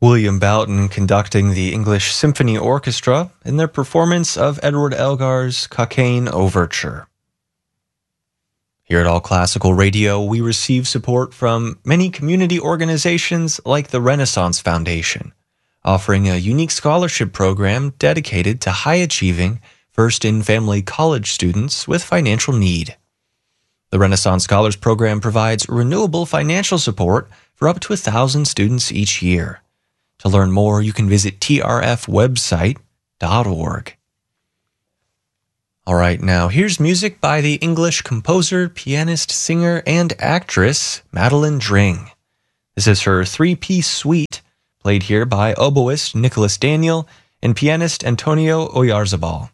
William Boughton conducting the English Symphony Orchestra in their performance of Edward Elgar's Cockaigne Overture. Here at All Classical Radio, we receive support from many community organizations like the Renaissance Foundation, offering a unique scholarship program dedicated to high-achieving first-in-family college students with financial need. The Renaissance Scholars Program provides renewable financial support for up to 1,000 students each year. To learn more, you can visit trfwebsite.org. All right, now here's music by the English composer, pianist, singer, and actress Madeline Dring. This is her three-piece suite, played here by oboist Nicholas Daniel and pianist Antonio Oyarzabal.